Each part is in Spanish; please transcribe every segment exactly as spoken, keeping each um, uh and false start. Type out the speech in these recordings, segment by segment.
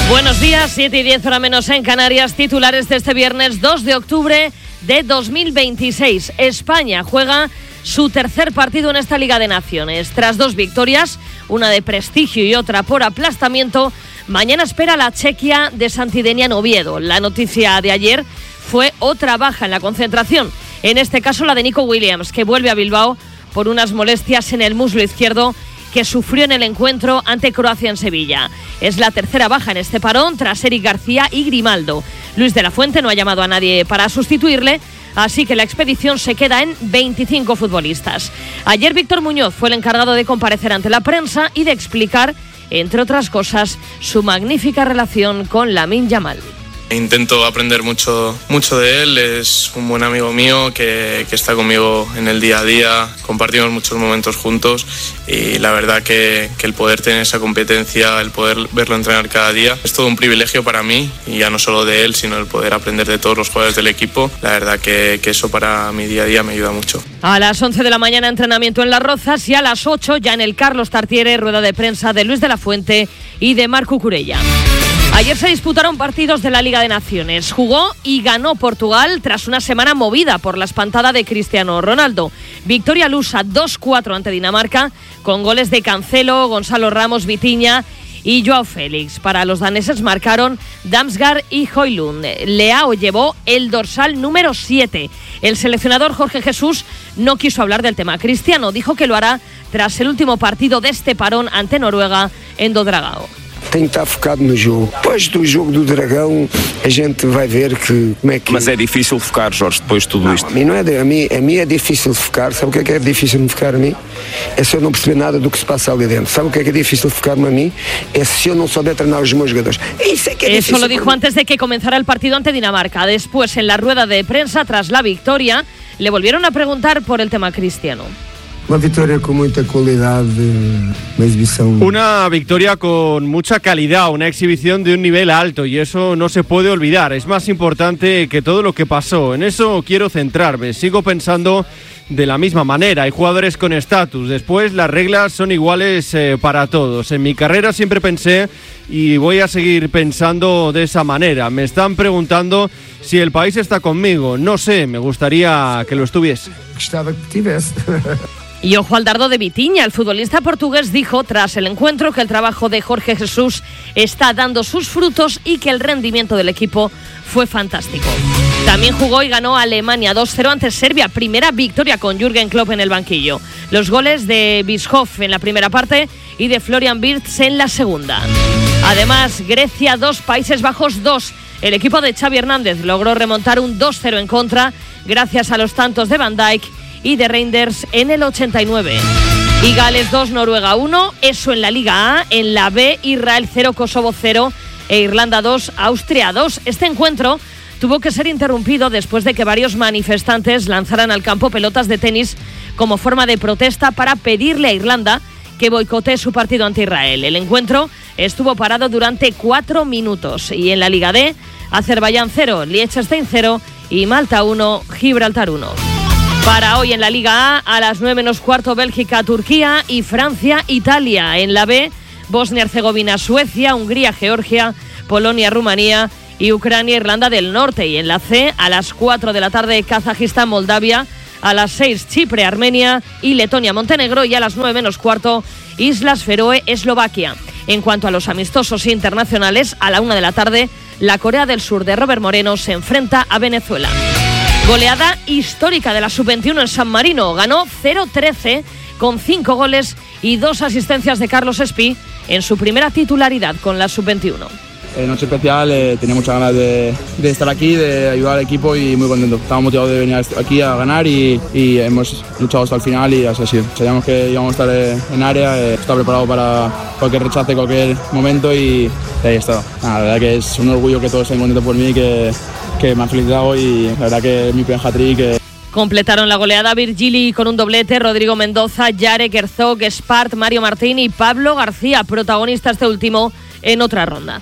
Buenos días, siete y diez hora menos en Canarias. Titulares de este viernes dos de octubre de dos mil veintiséis. España juega su tercer partido en esta Liga de Naciones. Tras dos victorias, una de prestigio y otra por aplastamiento, mañana espera la Chequia de Santidenia Oviedo. La noticia de ayer fue otra baja en la concentración, en este caso la de Nico Williams, que vuelve a Bilbao por unas molestias en el muslo izquierdo que sufrió en el encuentro ante Croacia en Sevilla. Es la tercera baja en este parón tras Eric García y Grimaldo. Luis de la Fuente no ha llamado a nadie para sustituirle, así que la expedición se queda en veinticinco futbolistas. Ayer Víctor Muñoz fue el encargado de comparecer ante la prensa y de explicar, entre otras cosas, su magnífica relación con Lamine Yamal. Intento aprender mucho, mucho de él, es un buen amigo mío que, que está conmigo en el día a día, compartimos muchos momentos juntos y la verdad que, que el poder tener esa competencia, el poder verlo entrenar cada día, es todo un privilegio para mí y ya no solo de él, sino el poder aprender de todos los jugadores del equipo. La verdad que, que eso para mi día a día me ayuda mucho. A las once de la mañana entrenamiento en Las Rozas y a las ocho ya en el Carlos Tartiere, rueda de prensa de Luis de la Fuente y de Marc Cucurella. Ayer se disputaron partidos de la Liga de Naciones. Jugó y ganó Portugal tras una semana movida por la espantada de Cristiano Ronaldo. Victoria lusa dos cuatro ante Dinamarca, con goles de Cancelo, Gonzalo Ramos, Vitinha y Joao Félix. Para los daneses marcaron Damsgaard y Højlund. Leao llevó el dorsal número siete. El seleccionador Jorge Jesús no quiso hablar del tema Cristiano. Dijo que lo hará tras el último partido de este parón ante Noruega en Do Dragao. Tenho que estar focado no jogo. Depois do jogo do Dragão, a gente vai ver que como é que... Mas é difícil focar, Jorge, depois de tudo não, isto? A mim, não é, a, mim, a mim é difícil de focar. Sabe o que é que é difícil de focar a mim? É se eu não perceber nada do que se passa ali dentro. Sabe o que é que é difícil de focar a mim? É se eu não souber treinar os meus jogadores. Isso é que é difícil. Eso lo dijo antes de que comenzara el partido ante Dinamarca. Después, en la rueda de prensa, tras la victoria, le volvieron a preguntar por el tema Cristiano. Una victoria con mucha calidad, una exhibición. Una victoria con mucha calidad, una exhibición de un nivel alto y eso no se puede olvidar. Es más importante que todo lo que pasó. En eso quiero centrarme. Sigo pensando de la misma manera. Hay jugadores con estatus. Después las reglas son iguales eh, para todos. En mi carrera siempre pensé y voy a seguir pensando de esa manera. Me están preguntando si el país está conmigo. No sé, me gustaría que lo estuviese. Gostava que tivesse. Y ojo al dardo de Vitinha. El futbolista portugués dijo tras el encuentro que el trabajo de Jorge Jesús está dando sus frutos y que el rendimiento del equipo fue fantástico. También jugó y ganó Alemania dos cero ante Serbia. Primera victoria con Jürgen Klopp en el banquillo. Los goles de Bischoff en la primera parte y de Florian Wirtz en la segunda. Además, Grecia dos, Países Bajos dos. El equipo de Xavi Hernández logró remontar un dos cero en contra gracias a los tantos de Van Dijk y de Reinders en el ochenta y nueve. Y Gales dos, Noruega uno, eso en la Liga A. En la B, Israel cero, Kosovo cero e Irlanda dos, Austria dos. Este encuentro tuvo que ser interrumpido después de que varios manifestantes lanzaran al campo pelotas de tenis como forma de protesta para pedirle a Irlanda que boicotee su partido ante Israel. El encuentro estuvo parado durante cuatro minutos. Y en la Liga D, Azerbaiyán cero, Liechtenstein cero y Malta uno, Gibraltar uno. Para hoy en la Liga A, a las nueve menos cuarto, Bélgica, Turquía y Francia, Italia. En la B, Bosnia-Herzegovina, Suecia, Hungría, Georgia, Polonia, Rumanía y Ucrania, Irlanda del Norte. Y en la C, a las cuatro de la tarde, Kazajistán, Moldavia. A las seis, Chipre, Armenia y Letonia, Montenegro. Y a las nueve menos cuarto, Islas Feroe, Eslovaquia. En cuanto a los amistosos internacionales, a la una de la tarde, la Corea del Sur de Robert Moreno se enfrenta a Venezuela. Goleada histórica de la sub veintiuno en San Marino. Ganó cero trece con cinco goles y dos asistencias de Carlos Espí en su primera titularidad con la sub veintiuno. Eh, noche especial, eh, tenía muchas ganas de, de estar aquí, de ayudar al equipo y muy contento. Estaba motivado de venir aquí a ganar y, y hemos luchado hasta el final y así ha sido. Sabíamos que íbamos a estar eh, en área, eh, estaba preparado para cualquier rechace, cualquier momento y ahí he estado. Nah, la verdad que es un orgullo que todos estén contentos por mí, que, que me han felicitado y la verdad que es mi primer hat-trick. Eh. Completaron la goleada Virgili con un doblete, Rodrigo Mendoza, Jarek Herzog, Spart, Mario Martín y Pablo García, protagonista este último en otra ronda.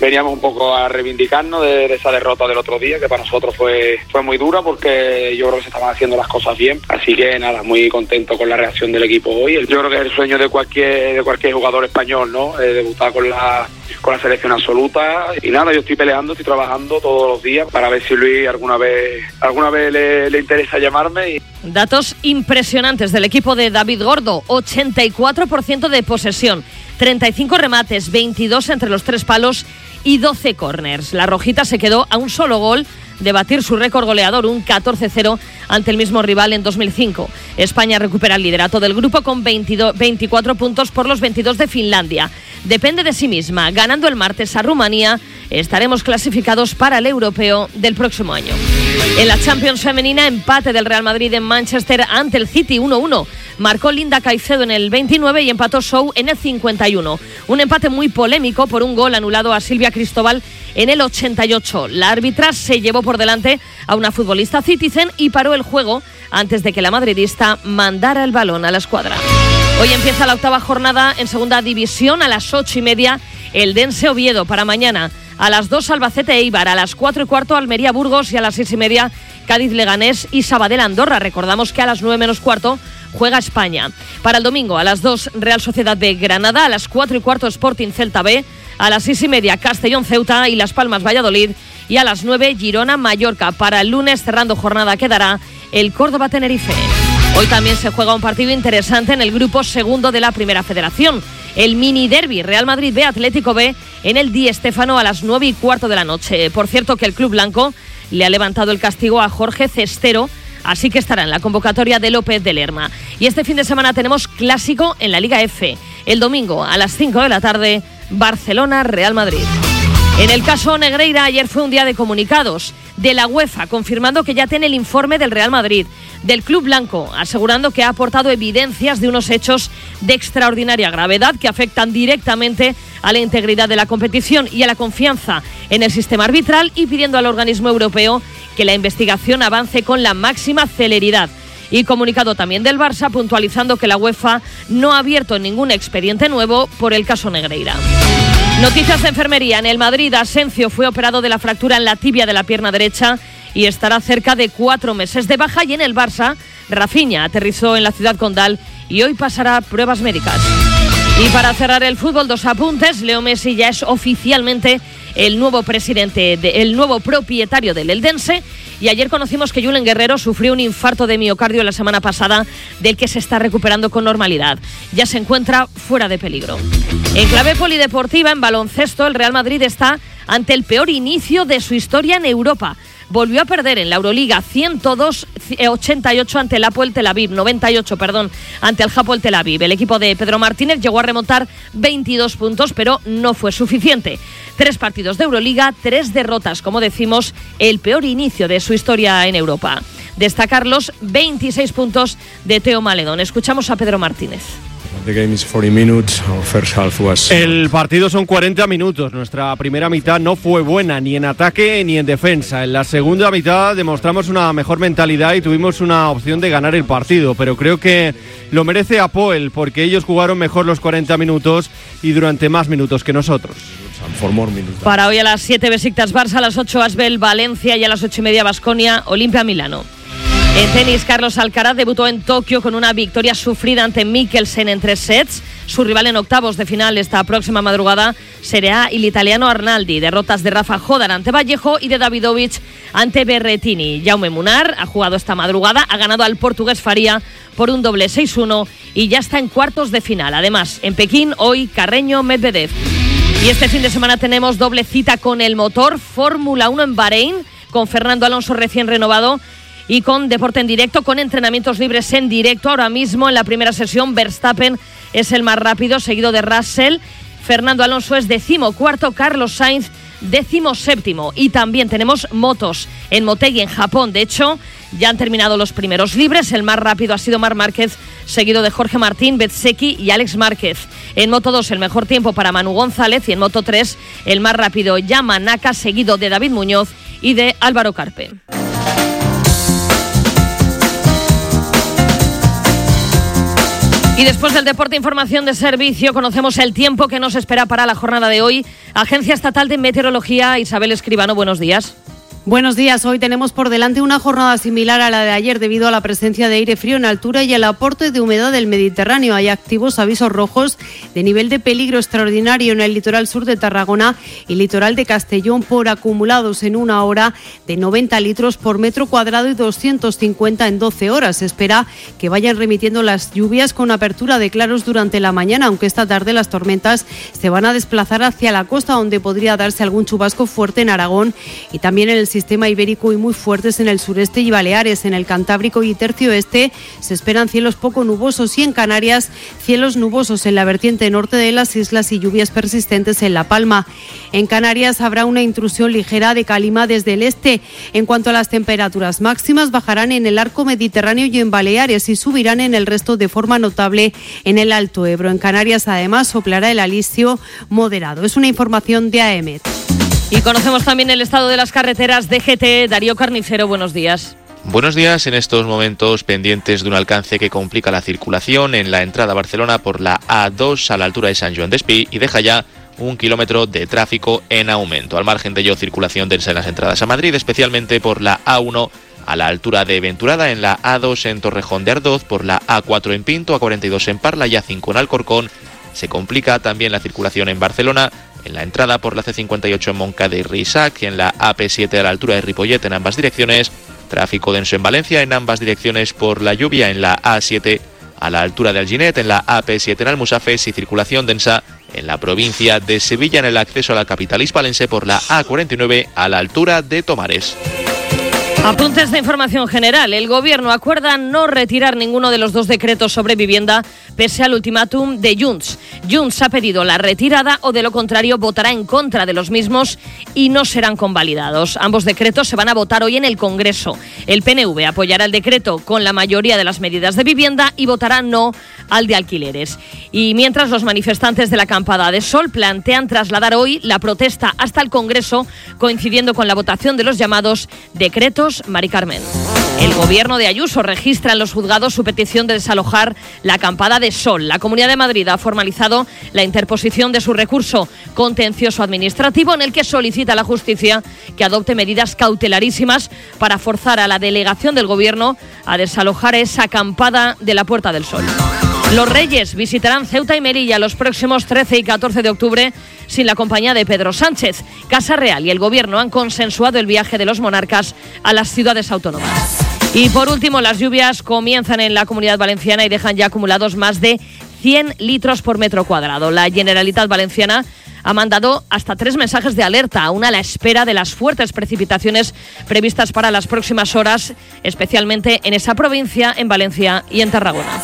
veníamos un poco a reivindicarnos de, de esa derrota del otro día, que para nosotros fue, fue muy dura porque yo creo que se estaban haciendo las cosas bien. Así que nada, muy contento con la reacción del equipo hoy. Yo creo que es el sueño de cualquier, de cualquier jugador español, ¿no? Eh, debutar con la, con la selección absoluta. Y nada, yo estoy peleando, estoy trabajando todos los días para ver si Luis alguna vez, alguna vez le, le interesa llamarme. Y... Datos impresionantes del equipo de David Gordo, ochenta y cuatro por ciento de posesión, treinta y cinco remates, veintidós entre los tres palos y doce córners. La rojita se quedó a un solo gol de batir su récord goleador, un catorce cero ante el mismo rival en dos mil cinco. España recupera el liderato del grupo con veintidós, veinticuatro puntos por los veintidós de Finlandia. Depende de sí misma. Ganando el martes a Rumanía, estaremos clasificados para el europeo del próximo año. En la Champions femenina, empate del Real Madrid en Manchester ante el City uno uno. Marcó Linda Caicedo en el veintinueve y empató Shaw en el cincuenta y uno. Un empate muy polémico por un gol anulado a Silvia Cristóbal en el ochenta y ocho. La árbitra se llevó por delante a una futbolista Citizen y paró el juego antes de que la madridista mandara el balón a la escuadra. Hoy empieza la octava jornada en segunda división a las ocho y media. El Dense Oviedo para mañana. A las dos Albacete Eibar, a las cuatro y cuarto Almería Burgos y a las seis y media Cádiz Leganés y Sabadell Andorra. Recordamos que a las nueve menos cuarto juega España. Para el domingo a las dos Real Sociedad B Granada, a las cuatro y cuarto Sporting Celta B, a las seis y media Castellón Ceuta y Las Palmas Valladolid y a las nueve Girona Mallorca. Para el lunes cerrando jornada quedará el Córdoba Tenerife. Hoy también se juega un partido interesante en el grupo segundo de la Primera Federación. El mini derbi Real Madrid B Atlético B en el Di Stéfano a las nueve y cuarto de la noche. Por cierto que el club blanco le ha levantado el castigo a Jorge Cestero, así que estará en la convocatoria de López de Lerma. Y este fin de semana tenemos clásico en la Liga F. El domingo a las cinco de la tarde, Barcelona-Real Madrid. En el caso Negreira, ayer fue un día de comunicados de la UEFA, confirmando que ya tiene el informe del Real Madrid, del club blanco, asegurando que ha aportado evidencias de unos hechos de extraordinaria gravedad que afectan directamente a la integridad de la competición y a la confianza en el sistema arbitral, y pidiendo al organismo europeo que la investigación avance con la máxima celeridad. Y comunicado también del Barça, puntualizando que la UEFA no ha abierto ningún expediente nuevo por el caso Negreira. Noticias de enfermería. En el Madrid, Asensio fue operado de la fractura en la tibia de la pierna derecha y estará cerca de cuatro meses de baja. Y en el Barça, Rafinha aterrizó en la ciudad condal y hoy pasará pruebas médicas. Y para cerrar el fútbol, dos apuntes. Leo Messi ya es oficialmente el nuevo presidente, de, el nuevo propietario del Eldense. Y ayer conocimos que Julen Guerrero sufrió un infarto de miocardio la semana pasada, del que se está recuperando con normalidad. Ya se encuentra fuera de peligro. En clave polideportiva, en baloncesto, el Real Madrid está ante el peor inicio de su historia en Europa. Volvió a perder en la Euroliga ciento dos a ochenta y ocho ante el Hapoel Tel Aviv, noventa y ocho, perdón, ante el Hapoel Tel Aviv. El equipo de Pedro Martínez llegó a remontar veintidós puntos, pero no fue suficiente. Tres partidos de Euroliga, tres derrotas, como decimos, el peor inicio de su historia en Europa. Destacar los veintiséis puntos de Teo Maledón. Escuchamos a Pedro Martínez. El partido son cuarenta minutos. Nuestra primera mitad no fue buena, ni en ataque ni en defensa. En la segunda mitad demostramos una mejor mentalidad y tuvimos una opción de ganar el partido, pero creo que lo merece Hapoel, porque ellos jugaron mejor los cuarenta minutos y durante más minutos que nosotros. Para hoy a las siete Besiktas Barça, a las ocho Asbel Valencia y a las ocho y media Baskonia Olimpia Milano. En tenis, Carlos Alcaraz debutó en Tokio con una victoria sufrida ante Mikkelsen en tres sets. Su rival en octavos de final esta próxima madrugada será el italiano Arnaldi. Derrotas de Rafa Jodar ante Vallejo y de Davidovich ante Berrettini. Jaume Munar ha jugado esta madrugada, ha ganado al portugués Faria por un doble seis uno y ya está en cuartos de final. Además, en Pekín, hoy Carreño-Medvedev. Y este fin de semana tenemos doble cita con el motor, Fórmula uno en Bahrein, con Fernando Alonso recién renovado, y con deporte en directo, con entrenamientos libres en directo. Ahora mismo en la primera sesión Verstappen es el más rápido, seguido de Russell. Fernando Alonso es decimocuarto, Carlos Sainz décimo séptimo. Y también tenemos motos en Motegi, en Japón. De hecho, ya han terminado los primeros libres. El más rápido ha sido Marc Márquez, seguido de Jorge Martín, Bezzecchi y Alex Márquez. En Moto dos el mejor tiempo para Manu González, y en Moto tres el más rápido Yamanaka, seguido de David Muñoz y de Álvaro Carpe. Y después del deporte, información de servicio, conocemos el tiempo que nos espera para la jornada de hoy. Agencia Estatal de Meteorología, Isabel Escribano, buenos días. Buenos días. Hoy tenemos por delante una jornada similar a la de ayer debido a la presencia de aire frío en altura y el aporte de humedad del Mediterráneo. Hay activos avisos rojos de nivel de peligro extraordinario en el litoral sur de Tarragona y litoral de Castellón por acumulados en una hora de noventa litros por metro cuadrado y doscientos cincuenta en doce horas. Se espera que vayan remitiendo las lluvias con apertura de claros durante la mañana, aunque esta tarde las tormentas se van a desplazar hacia la costa, donde podría darse algún chubasco fuerte en Aragón y también en el sistema ibérico y muy fuertes en el sureste y Baleares. En el Cantábrico y tercio oeste se esperan cielos poco nubosos y en Canarias cielos nubosos en la vertiente norte de las islas y lluvias persistentes en La Palma. En Canarias habrá una intrusión ligera de calima desde el este. En cuanto a las temperaturas máximas, bajarán en el arco mediterráneo y en Baleares y subirán en el resto de forma notable en el Alto Ebro. En Canarias además soplará el alisio moderado. Es una información de A E M E T. Y conocemos también el estado de las carreteras de G T E. Darío Carnicero, buenos días. Buenos días. En estos momentos pendientes de un alcance que complica la circulación en la entrada a Barcelona por la A dos a la altura de Sant Joan d'Espí y deja ya un kilómetro de tráfico en aumento. Al margen de ello, circulación densa en las entradas a Madrid, especialmente por la A uno a la altura de Venturada, en la A dos en Torrejón de Ardoz, por la A cuatro en Pinto, A cuarenta y dos en Parla y A cinco en Alcorcón. Se complica también la circulación en Barcelona, en la entrada por la C cincuenta y ocho en Montcada y Risac, en la A P siete a la altura de Ripollet en ambas direcciones, tráfico denso en Valencia en ambas direcciones por la lluvia en la A siete a la altura de Alginet, en la A P siete en Almusafes y circulación densa en la provincia de Sevilla en el acceso a la capital hispalense por la A cuarenta y nueve a la altura de Tomares. Apuntes de información general. El Gobierno acuerda no retirar ninguno de los dos decretos sobre vivienda pese al ultimátum de Junts. Junts ha pedido la retirada o, de lo contrario, votará en contra de los mismos y no serán convalidados. Ambos decretos se van a votar hoy en el Congreso. El P N V apoyará el decreto con la mayoría de las medidas de vivienda y votará no al de alquileres. Y mientras, los manifestantes de la Acampada de Sol plantean trasladar hoy la protesta hasta el Congreso, coincidiendo con la votación de los llamados decretos Mari Carmen. El Gobierno de Ayuso registra en los juzgados su petición de desalojar la Acampada de Sol. La Comunidad de Madrid ha formalizado la interposición de su recurso contencioso administrativo, en el que solicita a la justicia que adopte medidas cautelarísimas para forzar a la delegación del Gobierno a desalojar esa acampada de la Puerta del Sol. Los Reyes visitarán Ceuta y Melilla los próximos trece y catorce de octubre sin la compañía de Pedro Sánchez. Casa Real y el Gobierno han consensuado el viaje de los monarcas a las ciudades autónomas. Y por último, las lluvias comienzan en la Comunidad Valenciana y dejan ya acumulados más de cien litros por metro cuadrado. La Generalitat Valenciana ha mandado hasta tres mensajes de alerta, aún a la espera de las fuertes precipitaciones previstas para las próximas horas, especialmente en esa provincia, en Valencia y en Tarragona.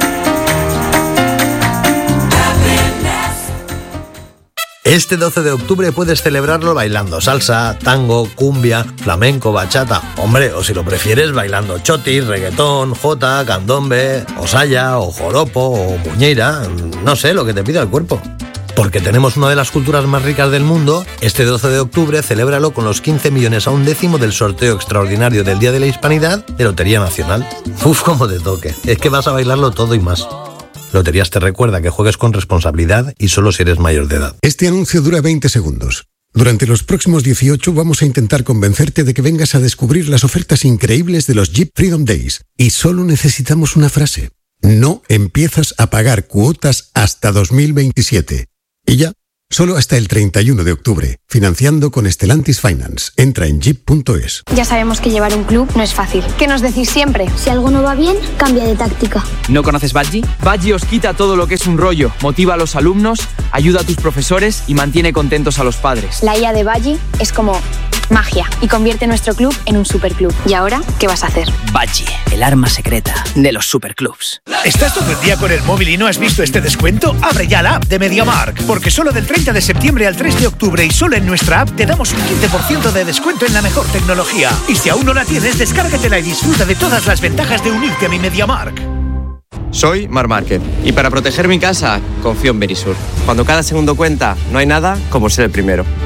Este doce de octubre puedes celebrarlo bailando salsa, tango, cumbia, flamenco, bachata. Hombre, o si lo prefieres, bailando chotis, reggaetón, jota, candombe, o saya, o joropo, o muñeira. No sé, lo que te pida el cuerpo. Porque tenemos una de las culturas más ricas del mundo, este doce de octubre celébralo con los quince millones a un décimo del sorteo extraordinario del Día de la Hispanidad de Lotería Nacional. Uf, como te toque. Es que vas a bailarlo todo y más. Loterías te recuerda que juegues con responsabilidad y solo si eres mayor de edad. Este anuncio dura veinte segundos. Durante los próximos dieciocho vamos a intentar convencerte de que vengas a descubrir las ofertas increíbles de los Jeep Freedom Days. Y solo necesitamos una frase. No empiezas a pagar cuotas hasta dos mil veintisiete. Y ya, solo hasta el treinta y uno de octubre. Financiando con Stellantis Finance. Entra en jeep punto es. Ya sabemos que llevar un club no es fácil. ¿Qué nos decís siempre? Si algo no va bien, cambia de táctica. ¿No conoces Badgie? Badgie os quita todo lo que es un rollo, motiva a los alumnos, ayuda a tus profesores y mantiene contentos a los padres. La I A de Badgie es como magia y convierte nuestro club en un superclub. ¿Y ahora qué vas a hacer? Badgie, el arma secreta de los superclubs. ¿Estás todo el día con el móvil y no has visto este descuento? Abre ya la app de MediaMarkt, porque solo del treinta de septiembre al tres de octubre y solo en nuestra app te damos un quince por ciento de descuento en la mejor tecnología. Y si aún no la tienes, descárgatela y disfruta de todas las ventajas de unirte a mi MediaMarkt. Soy Mar Márquez y para proteger mi casa confío en Verisur. Cuando cada segundo cuenta, no hay nada como ser el primero.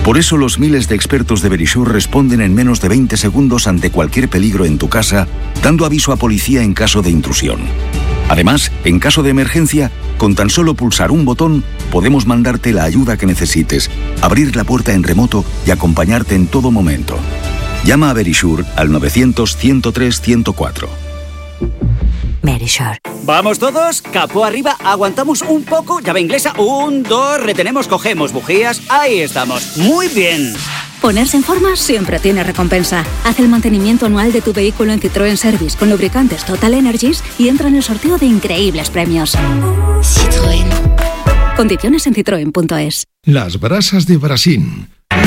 Por eso los miles de expertos de Verisure responden en menos de veinte segundos ante cualquier peligro en tu casa, dando aviso a policía en caso de intrusión. Además, en caso de emergencia, con tan solo pulsar un botón, podemos mandarte la ayuda que necesites, abrir la puerta en remoto y acompañarte en todo momento. Llama a Verisure al novecientos, ciento tres, ciento cuatro. Verisure. ¿Vamos todos? Capó arriba, aguantamos un poco, llave inglesa, un, dos, retenemos, cogemos bujías, ahí estamos. Muy bien. Ponerse en forma siempre tiene recompensa. Haz el mantenimiento anual de tu vehículo en Citroën Service con lubricantes Total Energies y entra en el sorteo de increíbles premios. Citroën. Condiciones en citroen punto es. Las brasas de Brasil.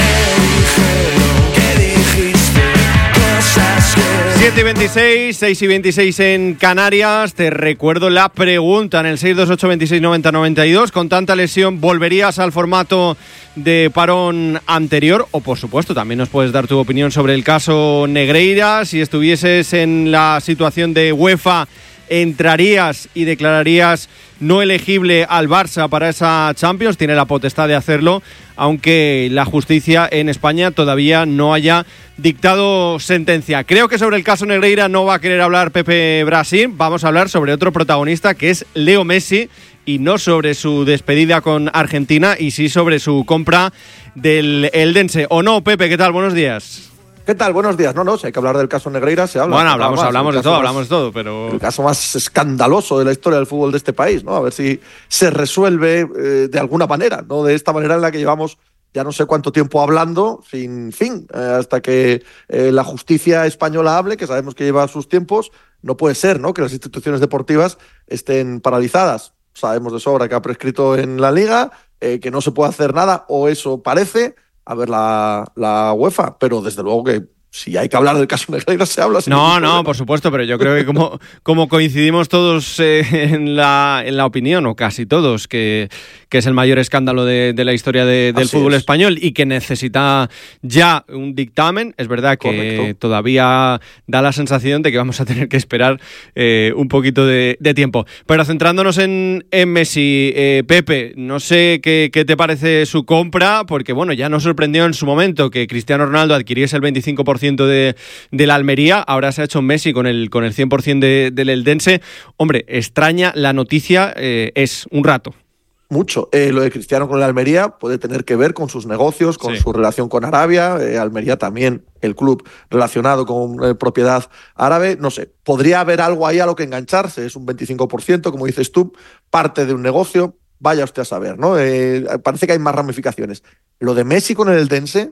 siete y veintiséis, seis y veintiséis en Canarias. Te recuerdo la pregunta en el seis dos ocho, veintiséis, noventa, noventa y dos. Con tanta lesión, ¿volverías al formato de parón anterior? O, por supuesto, también nos puedes dar tu opinión sobre el caso Negreira. Si estuvieses en la situación de UEFA, ¿entrarías y declararías no elegible al Barça para esa Champions? Tiene la potestad de hacerlo, aunque la justicia en España todavía no haya dictado sentencia. Creo que sobre el caso Negreira no va a querer hablar Pepe Brasil. Vamos a hablar sobre otro protagonista, que es Leo Messi, y no sobre su despedida con Argentina, y sí sobre su compra del Eldense. ¿O no, Pepe? ¿Qué tal? Buenos días. ¿Qué tal? Buenos días. No, no, si hay que hablar del caso Negreira, se habla. Bueno, hablamos, más, hablamos de todo, más, hablamos de todo, pero... El caso más escandaloso de la historia del fútbol de este país, ¿no? A ver si se resuelve eh, de alguna manera, ¿no? De esta manera en la que llevamos ya no sé cuánto tiempo hablando, sin fin, eh, hasta que eh, la justicia española hable, que sabemos que lleva sus tiempos. No puede ser, ¿no?, que las instituciones deportivas estén paralizadas. Sabemos de sobra que ha prescrito en la Liga, eh, que no se puede hacer nada, o eso parece, a ver la, la UEFA, pero desde luego que si hay que hablar del caso Negreira, se habla. No, no, por supuesto, pero yo creo que como, como coincidimos todos eh, en, la, en la opinión, o casi todos, que, que es el mayor escándalo de, de la historia de, del Así fútbol es. español y que necesita ya un dictamen, es verdad que Correcto. todavía da la sensación de que vamos a tener que esperar eh, un poquito de, de tiempo. Pero centrándonos en, en Messi, eh, Pepe, no sé qué, qué te parece su compra, porque bueno, ya nos sorprendió en su momento que Cristiano Ronaldo adquiriese el veinticinco por ciento de, de la Almería, ahora se ha hecho Messi con el, con el cien por ciento de, del Eldense. Hombre, extraña la noticia, eh, es un rato. Mucho. Eh, lo de Cristiano con la Almería puede tener que ver con sus negocios, con sí. su relación con Arabia. Eh, Almería también, el club relacionado con eh, propiedad árabe. No sé, podría haber algo ahí a lo que engancharse. Es un veinticinco por ciento, como dices tú, parte de un negocio. Vaya usted a saber, ¿no? Eh, parece que hay más ramificaciones. Lo de Messi con el Eldense,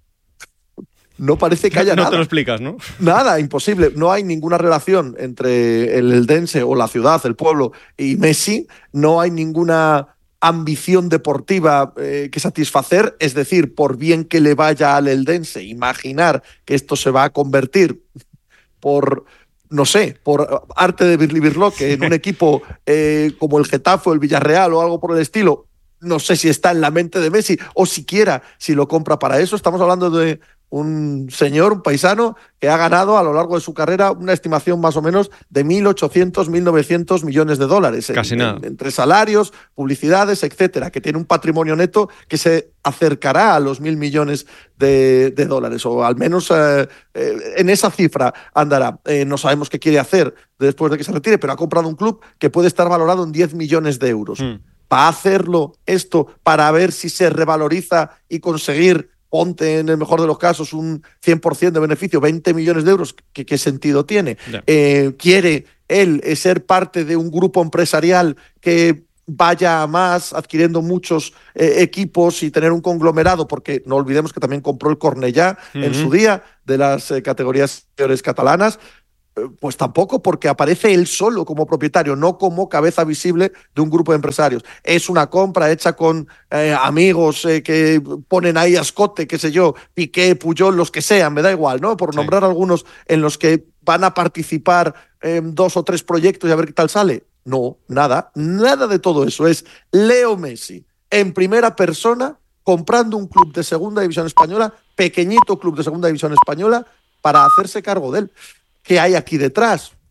no parece que haya no nada. No te lo explicas, ¿no? Nada, imposible. No hay ninguna relación entre el Eldense o la ciudad, el pueblo, y Messi. No hay ninguna ambición deportiva eh, que satisfacer. Es decir, por bien que le vaya al Eldense, imaginar que esto se va a convertir por... no sé, por arte de Birli Birloque, en un equipo eh, como el Getafe o el Villarreal o algo por el estilo. No sé si está en la mente de Messi o siquiera si lo compra para eso. Estamos hablando de un señor, un paisano, que ha ganado a lo largo de su carrera una estimación más o menos de mil ochocientos, mil novecientos millones de dólares. Casi en, nada. En, entre salarios, publicidades, etcétera, que tiene un patrimonio neto que se acercará a los mil millones de, de dólares, o al menos eh, eh, en esa cifra andará. Eh, no sabemos qué quiere hacer después de que se retire, pero ha comprado un club que puede estar valorado en diez millones de euros. Mm. ¿Va a hacerlo esto para ver si se revaloriza y conseguir, ponte en el mejor de los casos, un cien por ciento de beneficio, veinte millones de euros? ¿Qué, qué sentido tiene? Yeah. Eh, ¿Quiere él ser parte de un grupo empresarial que vaya a más, adquiriendo muchos eh, equipos y tener un conglomerado? Porque no olvidemos que también compró el Cornellá uh-huh. en su día, de las eh, categorías superiores catalanas. Pues tampoco, porque aparece él solo como propietario, no como cabeza visible de un grupo de empresarios. Es una compra hecha con eh, amigos eh, que ponen ahí a escote, qué sé yo, Piqué, Puyol, los que sean, me da igual, ¿no? Por nombrar sí. algunos en los que van a participar en dos o tres proyectos y a ver qué tal sale. No, nada, nada de todo eso. Es Leo Messi en primera persona comprando un club de segunda división española, pequeñito club de segunda división española, para hacerse cargo de él. ¿Qué hay aquí detrás?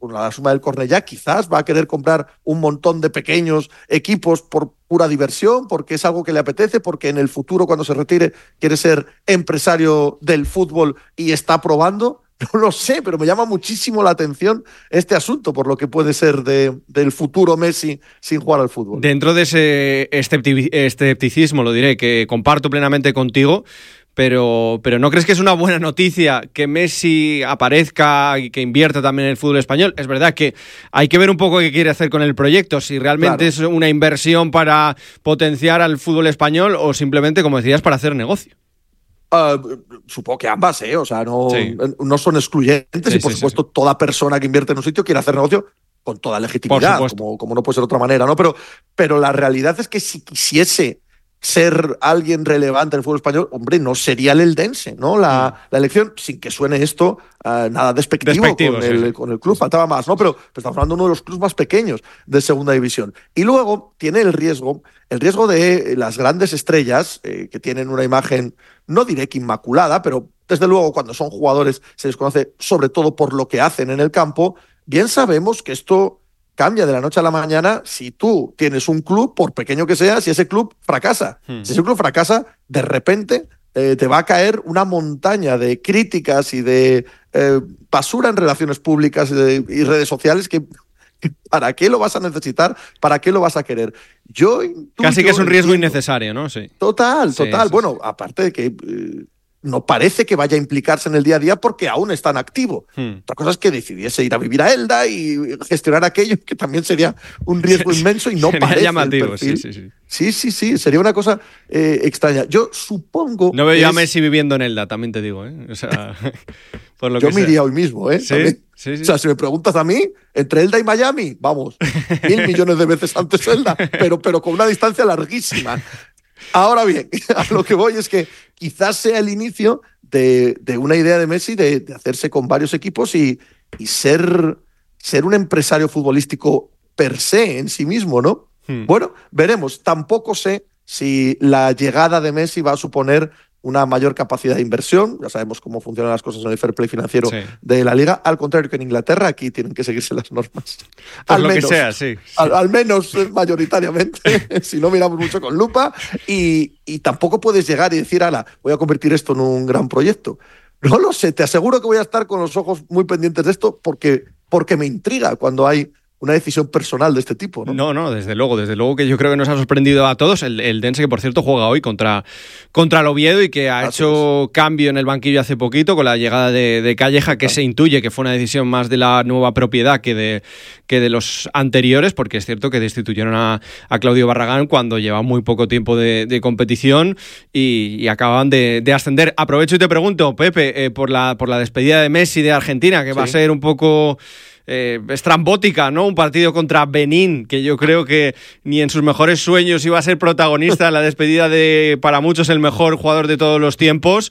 con la suma del Cornellá, quizás va a querer comprar un montón de pequeños equipos por pura diversión, porque es algo que le apetece, porque en el futuro, cuando se retire, quiere ser empresario del fútbol y está probando. No lo sé, pero me llama muchísimo la atención este asunto, por lo que puede ser de, del futuro Messi sin jugar al fútbol. Dentro de ese escepti- escepticismo, lo diré, que comparto plenamente contigo, pero, pero ¿no crees que es una buena noticia que Messi aparezca y que invierta también en el fútbol español? Es verdad que hay que ver un poco qué quiere hacer con el proyecto, si realmente claro. es una inversión para potenciar al fútbol español o simplemente, como decías, para hacer negocio. Uh, supongo que ambas, ¿eh? O sea, no, sí. no son excluyentes sí, y por sí, supuesto sí, sí. toda persona que invierte en un sitio quiere hacer negocio con toda legitimidad, como, como no puede ser de otra manera, ¿no? Pero, pero la realidad es que si quisiese ser alguien relevante en el fútbol español, hombre, no sería el eldense, ¿no? La, mm. la elección, sin que suene esto uh, nada despectivo, despectivo con, sí, el, sí. con el club, faltaba más, ¿no? Pero, pero estamos hablando de uno de los clubes más pequeños de segunda división. Y luego tiene el riesgo, el riesgo de las grandes estrellas eh, que tienen una imagen, no diré que inmaculada, pero desde luego cuando son jugadores se les conoce sobre todo por lo que hacen en el campo. Bien sabemos que esto cambia de la noche a la mañana si tú tienes un club, por pequeño que sea, si ese club fracasa. Hmm. Si ese club fracasa, de repente eh, te va a caer una montaña de críticas y de eh, basura en relaciones públicas y, de, y redes sociales que, que ¿para qué lo vas a necesitar? ¿Para qué lo vas a querer? Yo intuyo, Casi que es un riesgo entiendo. innecesario, ¿no? Sí. Total, total. Sí, sí, bueno, sí. aparte de que... Eh, no parece que vaya a implicarse en el día a día porque aún está en activo. Hmm. Otra cosa es que decidiese ir a vivir a Elda y gestionar aquello, que también sería un riesgo inmenso y no sería parece llamativo, el perfil. Sí, sí, sí. Sí, sí, sí, sería una cosa eh, extraña. Yo supongo... No veo yo es... a Messi viviendo en Elda, también te digo, ¿eh? O sea, por lo yo que me sea. iría hoy mismo, ¿eh? ¿Sí? Sí, sí. O sea, si me preguntas a mí, entre Elda y Miami, vamos, mil millones de veces antes Elda, pero, pero con una distancia larguísima. Ahora bien, a lo que voy es que quizás sea el inicio de, de una idea de Messi de, de hacerse con varios equipos y, y ser, ser un empresario futbolístico per se en sí mismo, ¿no? Hmm. Bueno, veremos. Tampoco sé si la llegada de Messi va a suponer una mayor capacidad de inversión. Ya sabemos cómo funcionan las cosas en el fair play financiero sí. de la Liga. Al contrario que en Inglaterra, aquí tienen que seguirse las normas. Por al lo menos, que sea, sí. sí. Al, al menos mayoritariamente, si no miramos mucho con lupa. Y, y tampoco puedes llegar y decir, ala, voy a convertir esto en un gran proyecto. No lo sé, te aseguro que voy a estar con los ojos muy pendientes de esto porque, porque me intriga cuando hay una decisión personal de este tipo, ¿no? No, no, desde luego, desde luego que yo creo que nos ha sorprendido a todos. El, el Dense, que por cierto juega hoy contra, contra el Oviedo y que ha Así hecho es. cambio en el banquillo hace poquito con la llegada de, de Calleja, que claro. se intuye que fue una decisión más de la nueva propiedad que de, que de los anteriores, porque es cierto que destituyeron a, a Claudio Barragán cuando lleva muy poco tiempo de, de competición y, y acaban de, de ascender. Aprovecho y te pregunto, Pepe, eh, por, la, por la despedida de Messi de Argentina, que sí. va a ser un poco... Eh, estrambótica, ¿no? Un partido contra Benín, que yo creo que ni en sus mejores sueños iba a ser protagonista en la despedida de, para muchos, el mejor jugador de todos los tiempos.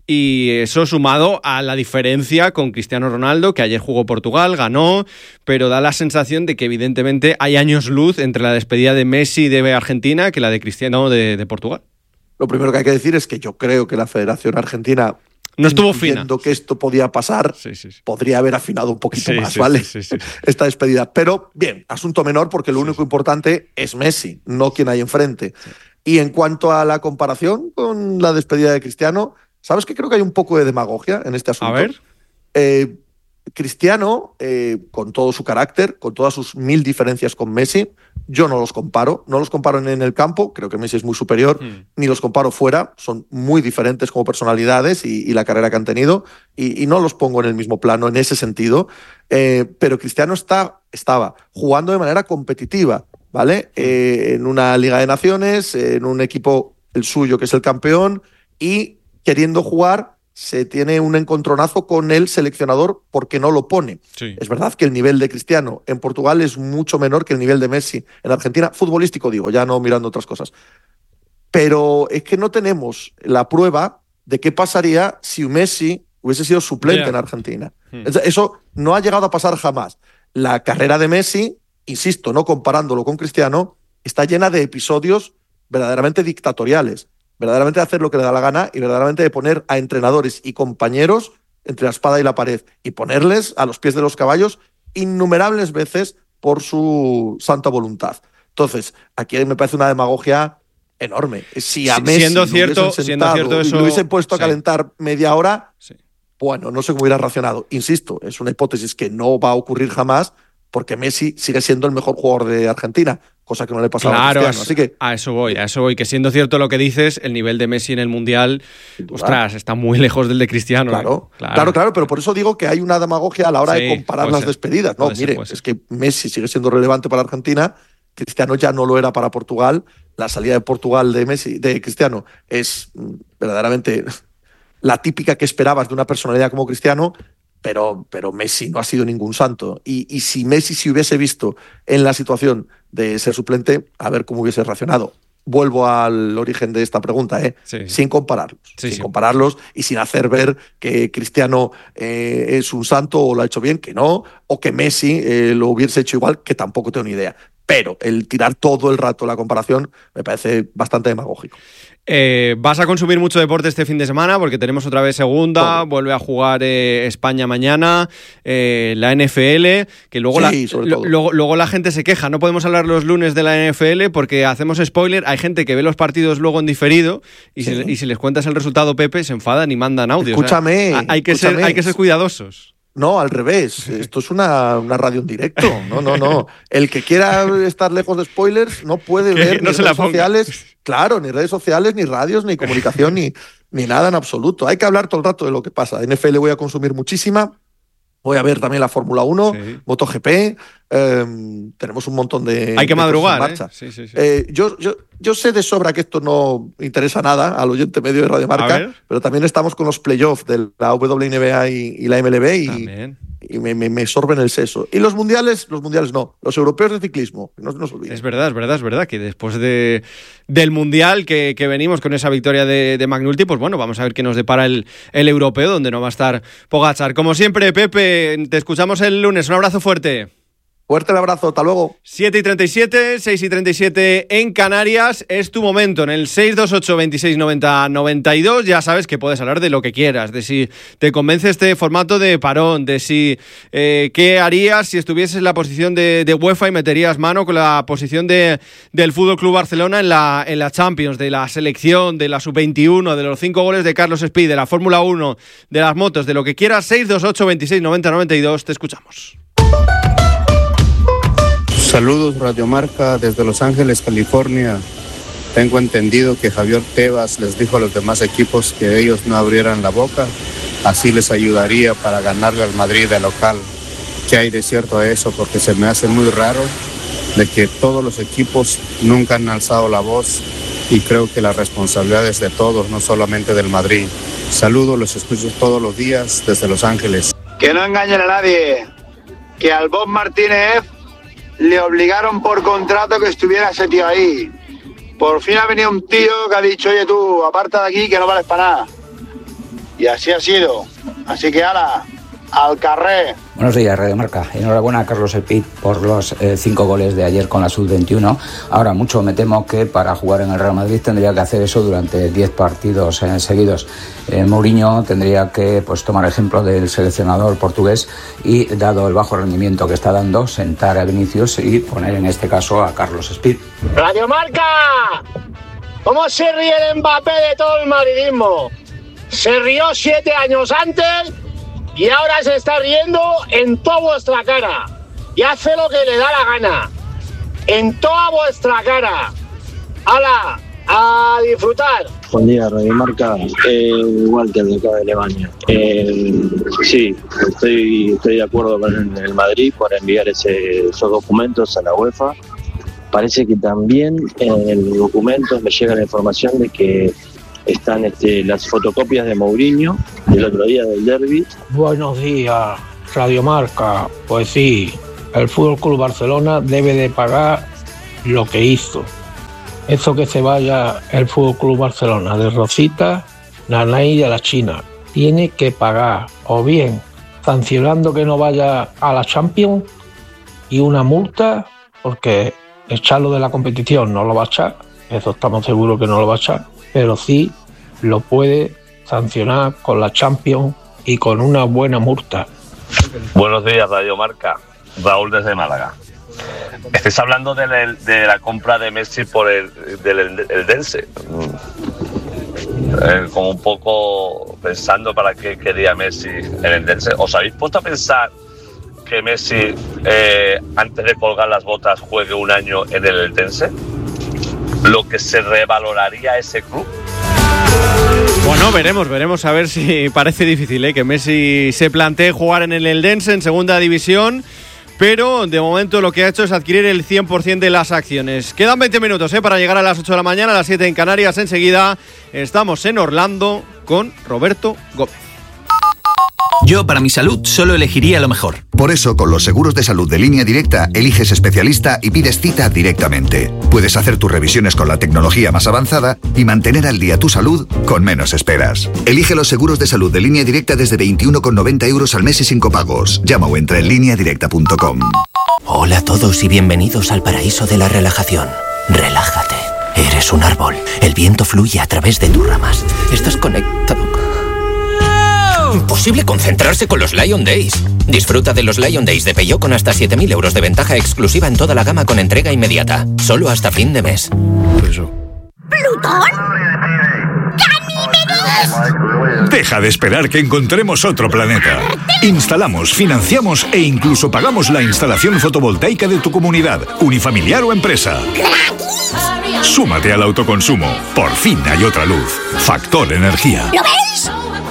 Y eso sumado a la diferencia con Cristiano Ronaldo, que ayer jugó Portugal, ganó, pero da la sensación de que evidentemente hay años luz entre la despedida de Messi de Argentina que la de Cristiano de, de Portugal. Lo primero que hay que decir es que yo creo que la Federación Argentina... No estuvo fina. que esto podía pasar, sí, sí, sí. podría haber afinado un poquito sí, más, sí, ¿vale? Sí, sí, sí. Esta despedida. Pero bien, asunto menor porque lo único sí. importante es Messi, no quien hay enfrente. Sí. Y en cuanto a la comparación con la despedida de Cristiano, ¿sabes que creo que hay un poco de demagogia en este asunto? A ver. Eh, Cristiano, eh, con todo su carácter, con todas sus mil diferencias con Messi, yo no los comparo. No los comparo en el campo, creo que Messi es muy superior, mm. ni los comparo fuera, son muy diferentes como personalidades y, y la carrera que han tenido, y, y no los pongo en el mismo plano en ese sentido. Eh, pero Cristiano está, estaba jugando de manera competitiva, ¿vale? Mm. Eh, en una Liga de Naciones, en un equipo, el suyo, que es el campeón, y queriendo jugar... se tiene un encontronazo con el seleccionador porque no lo pone. Sí. Es verdad que el nivel de Cristiano en Portugal es mucho menor que el nivel de Messi en Argentina, futbolístico digo, ya no mirando otras cosas. Pero es que no tenemos la prueba de qué pasaría si Messi hubiese sido suplente yeah. en Argentina. Hmm. Eso no ha llegado a pasar jamás. La carrera de Messi, insisto, no comparándolo con Cristiano, está llena de episodios verdaderamente dictatoriales. Verdaderamente de hacer lo que le da la gana y verdaderamente de poner a entrenadores y compañeros entre la espada y la pared y ponerles a los pies de los caballos innumerables veces por su santa voluntad. Entonces, aquí me parece una demagogia enorme. Si a Messi siendo lo cierto, hubiesen siendo sentado cierto y eso, lo hubiesen puesto sí. a calentar media hora, sí. bueno, no sé cómo hubiera reaccionado. Insisto, es una hipótesis que no va a ocurrir jamás porque Messi sigue siendo el mejor jugador de Argentina, cosa que no le pasaba claro, a Cristiano. Así que a eso voy, a eso voy, que siendo cierto lo que dices, el nivel de Messi en el Mundial, ostras, está muy lejos del de Cristiano. Claro, ¿eh? claro, claro, claro, pero por eso digo que hay una demagogia a la hora sí, de comparar puede las ser, despedidas. No, ser, mire, es que Messi sigue siendo relevante para Argentina, Cristiano ya no lo era para Portugal, la salida de Portugal de Messi, de Cristiano, es verdaderamente la típica que esperabas de una personalidad como Cristiano, pero, pero Messi no ha sido ningún santo. Y, y si Messi se hubiese visto en la situación de ser suplente, a ver cómo hubiese reaccionado. Vuelvo al origen de esta pregunta, ¿eh? Sí. sin compararlos, sí, sin sí. compararlos y sin hacer ver que Cristiano eh, es un santo o lo ha hecho bien, que no, o que Messi eh, lo hubiese hecho igual, que tampoco tengo ni idea. Pero el tirar todo el rato la comparación me parece bastante demagógico. Eh, ¿Vas a consumir mucho deporte este fin de semana? Porque tenemos otra vez segunda, todo. Vuelve a jugar eh, España mañana, eh, la N F L, que luego, sí, la, lo, luego, luego la gente se queja. No podemos hablar los lunes de la N F L porque hacemos spoiler. Hay gente que ve los partidos luego en diferido y, sí. si, y si les cuentas el resultado, Pepe, se enfadan y mandan audio. Escúchame, o sea, hay, que escúchame. Ser, hay que ser cuidadosos. No, al revés. Esto es una, una radio en directo. No, no, no. El que quiera estar lejos de spoilers no puede ver no ni se redes la sociales, claro, ni redes sociales, ni radios, ni comunicación, ni, ni nada en absoluto. Hay que hablar todo el rato de lo que pasa. N F L voy a consumir muchísima. Voy a ver también la Fórmula uno, sí. MotoGP. Eh, tenemos un montón de. Hay que de madrugar. En marcha. ¿eh? Sí, sí, sí. Eh, yo, yo, yo sé de sobra que esto no interesa nada al oyente medio de Radio Marca, pero también estamos con los playoffs de la W N B A y, y la M L B y, y me, me, me sorben el seso. Y los mundiales, los mundiales no, los europeos de ciclismo, no se nos olviden. Es verdad, es verdad, es verdad que después de, del mundial que, que venimos con esa victoria de, de McNulty, pues bueno, vamos a ver qué nos depara el, el europeo, donde no va a estar Pogačar. Como siempre, Pepe, te escuchamos el lunes. Un abrazo fuerte. Fuerte el abrazo, hasta luego. siete y treinta y siete, seis y treinta y siete en Canarias. Es tu momento en el seis dos ocho, veintiséis noventa, noventa y dos. Ya sabes que puedes hablar de lo que quieras, de si te convence este formato de parón, de si eh, qué harías si estuvieses en la posición de, de UEFA y meterías mano con la posición de, del F C Barcelona en la, en la Champions, de la selección, de la sub veintiuno, de los cinco goles de Carlos Speed, de la Fórmula uno, de las motos, de lo que quieras. Seis dos ocho, veintiséis noventa, noventa y dos. Te escuchamos. Saludos Radio Marca desde Los Ángeles, California. Tengo entendido que Javier Tebas les dijo a los demás equipos que ellos no abrieran la boca, así les ayudaría para ganarle al Madrid de local. ¿Qué hay de cierto a eso? Porque se me hace muy raro de que todos los equipos nunca han alzado la voz y creo que la responsabilidad es de todos, no solamente del Madrid. Saludos, los escucho todos los días desde Los Ángeles. Que no engañen a nadie, que al Bob Martínez le obligaron por contrato que estuviera ese tío ahí. Por fin ha venido un tío que ha dicho, oye tú, aparta de aquí que no vales para nada. Y así ha sido. Así que ala, al carré. Buenos días, Radio Marca. Enhorabuena a Carlos Speed por los eh, cinco goles de ayer con la sub veintiuno. Ahora, mucho me temo que para jugar en el Real Madrid tendría que hacer eso durante diez partidos eh, seguidos. Eh, Mourinho tendría que pues, tomar ejemplo del seleccionador portugués y, dado el bajo rendimiento que está dando, sentar a Vinicius y poner en este caso a Carlos Speed. Radio Marca, ¿cómo se ríe el Mbappé de todo el madridismo? Se rió siete años antes y ahora se está riendo en toda vuestra cara. Y hace lo que le da la gana. En toda vuestra cara. ¡Hala! ¡A disfrutar! Buen día, Radio Marca. Eh, igual que el de acá de Alemania. Eh, sí, estoy, estoy de acuerdo con el Madrid por enviar ese, esos documentos a la UEFA. Parece que también en el documento me llega la información de que están este, las fotocopias de Mourinho del otro día del derbi. Buenos días, Radio Marca. Pues sí, el F C Barcelona debe de pagar lo que hizo. Eso que se vaya el F C Barcelona de Rosita, Nanay y a la China. Tiene que pagar, o bien sancionando que no vaya a la Champions y una multa, porque echarlo de la competición no lo va a echar, eso estamos seguros que no lo va a echar, pero sí lo puede sancionar con la Champions y con una buena multa. Buenos días, Radio Marca. Raúl desde Málaga. Estáis hablando de la, de la compra de Messi por el, del el, el Dense. Eh, como un poco pensando para qué quería Messi en el Dense. ¿Os habéis puesto a pensar que Messi, eh, antes de colgar las botas, juegue un año en el Eldense? ¿Lo que se revaloraría ese club? Bueno, veremos, veremos a ver si parece difícil, ¿eh? Que Messi se plantee jugar en el Eldense en segunda división, pero de momento lo que ha hecho es adquirir el cien por ciento de las acciones. Quedan veinte minutos ¿eh? para llegar a las ocho de la mañana, a las siete en Canarias. Enseguida estamos en Orlando con Roberto Gómez. Yo, para mi salud, solo elegiría lo mejor. Por eso, con los seguros de salud de Línea Directa, eliges especialista y pides cita directamente. Puedes hacer tus revisiones con la tecnología más avanzada y mantener al día tu salud con menos esperas. Elige los seguros de salud de Línea Directa desde veintiuno con noventa euros al mes y sin copagos. Llama o entra en línea directa punto com. Hola a todos y bienvenidos al paraíso de la relajación. Relájate. Eres un árbol. El viento fluye a través de tus ramas. Estás conectado. Imposible concentrarse con los Lion Days. Disfruta de los Lion Days de Peugeot con hasta siete mil euros de ventaja exclusiva en toda la gama con entrega inmediata. Solo hasta fin de mes. ¿Plutón? ¡Ganímedes! Deja de esperar que encontremos otro planeta. Instalamos, financiamos e incluso pagamos la instalación fotovoltaica de tu comunidad, unifamiliar o empresa. ¿Gratis? Súmate al autoconsumo. Por fin hay otra luz. Factor Energía. ¿Lo veis?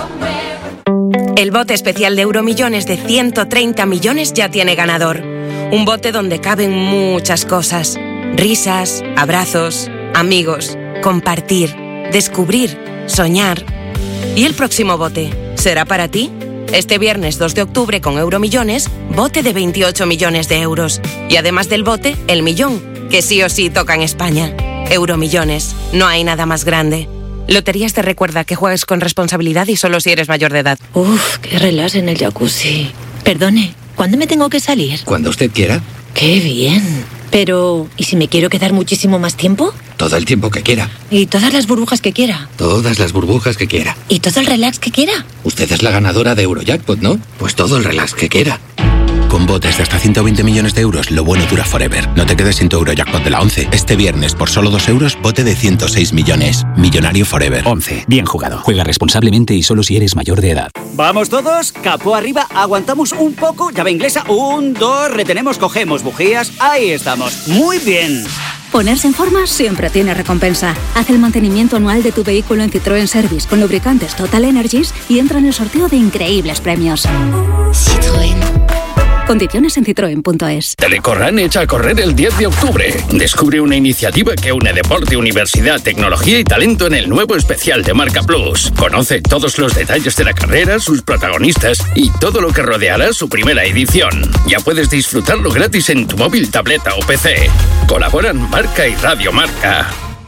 El bote especial de Euromillones de ciento treinta millones ya tiene ganador. Un bote donde caben muchas cosas. Risas, abrazos, amigos, compartir, descubrir, soñar. ¿Y el próximo bote? ¿Será para ti? Este viernes dos de octubre con Euromillones, bote de veintiocho millones de euros. Y además del bote, el millón, que sí o sí toca en España. Euromillones, no hay nada más grande. Loterías te recuerda que juegues con responsabilidad y solo si eres mayor de edad. Uf, qué relax en el jacuzzi. Perdone, ¿cuándo me tengo que salir? Cuando usted quiera. ¡Qué bien! Pero, ¿y si me quiero quedar muchísimo más tiempo? Todo el tiempo que quiera. ¿Y todas las burbujas que quiera? Todas las burbujas que quiera. ¿Y todo el relax que quiera? Usted es la ganadora de Eurojackpot, ¿no? Pues todo el relax que quiera. Con botes de hasta ciento veinte millones de euros, lo bueno dura forever. No te quedes sin tu Eurojackpot de la once. Este viernes, por solo dos euros, bote de ciento seis millones. Millonario forever. once. Bien jugado. Juega responsablemente y solo si eres mayor de edad. ¿Vamos todos? Capó arriba, aguantamos un poco, llave inglesa, un, dos, retenemos, cogemos bujías, ahí estamos. Muy bien. Ponerse en forma siempre tiene recompensa. Haz el mantenimiento anual de tu vehículo en Citroën Service con lubricantes Total Energies y entra en el sorteo de increíbles premios. Citroën. Condiciones en citroen punto es. Telecorran echa a correr el diez de octubre. Descubre una iniciativa que une deporte, universidad, tecnología y talento en el nuevo especial de Marca Plus. Conoce todos los detalles de la carrera, sus protagonistas y todo lo que rodeará su primera edición. Ya puedes disfrutarlo gratis en tu móvil, tableta o P C. Colaboran Marca y Radio Marca.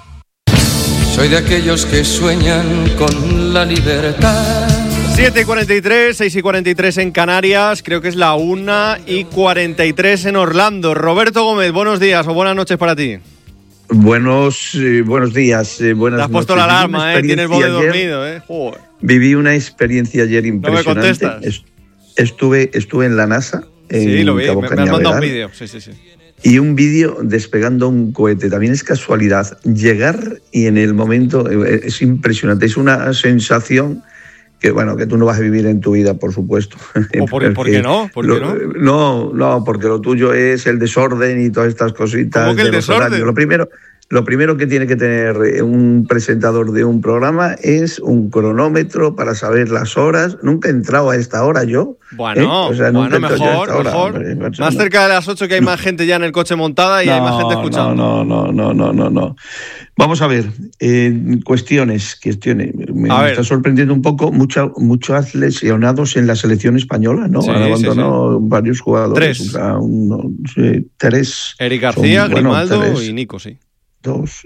Soy de aquellos que sueñan con la libertad. siete y cuarenta y tres, seis y cuarenta y tres en Canarias, creo que es la una y cuarenta y tres en Orlando. Roberto Gómez, buenos días o buenas noches para ti. Buenos, eh, buenos días, eh, buenas noches. Te has puesto la alarma, eh, tienes bode dormido, eh. Joder. Viví una experiencia ayer impresionante. ¿No me contestas? Estuve, estuve en la NASA. En sí, lo vi, Cabo me, me has mandado un vídeo. Sí, sí, sí. Y un vídeo despegando un cohete. También es casualidad llegar y en el momento, es impresionante, es una sensación que bueno, que tú no vas a vivir en tu vida, por supuesto. ¿O por, ¿por qué no? ¿Por qué no? No, no, porque lo tuyo es el desorden y todas estas cositas. ¿Cómo que el de desorden? Horarios. Lo primero, lo primero que tiene que tener un presentador de un programa es un cronómetro para saber las horas. Nunca he entrado a esta hora yo. Bueno, ¿eh? O sea, bueno mejor, mejor. Hora, más cerca de las ocho, que hay más gente ya en el coche montada y no, hay más gente escuchando. No, no, no, no, no, no. Vamos a ver, eh, cuestiones, cuestiones. Me, me está sorprendiendo un poco mucha, muchos lesionados en la selección española, ¿no? Sí, Han abandonado sí, sí. varios jugadores. Tres. O sea, uno, sí, tres. Eric García, son, Grimaldo bueno, tres, y Nico, sí. Dos.